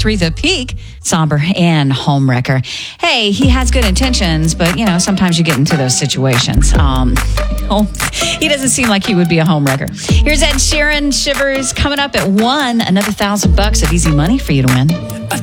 101.3 The Peak, somber and homewrecker. Hey, he has good intentions, but, sometimes you get into those situations. He doesn't seem like he would be a homewrecker. Here's Ed Sheeran, Shivers, coming up at 1. Another $1,000 of easy money for you to win.